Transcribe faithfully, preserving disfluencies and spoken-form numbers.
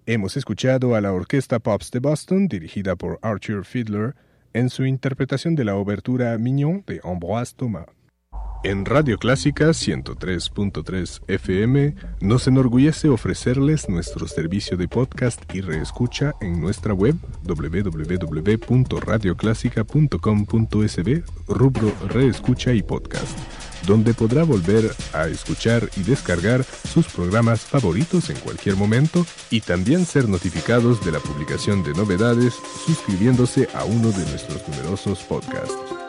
Hemos escuchado a la Orquesta Pops de Boston, dirigida por Arthur Fiedler, en su interpretación de la obertura Mignon de Ambroise Thomas. En Radio Clásica ciento tres punto tres F M nos enorgullece ofrecerles nuestro servicio de podcast y reescucha en nuestra web doble u doble u doble u punto radio clásica punto com punto es be, rubro Reescucha y Podcast, donde podrá volver a escuchar y descargar sus programas favoritos en cualquier momento y también ser notificados de la publicación de novedades suscribiéndose a uno de nuestros numerosos podcasts.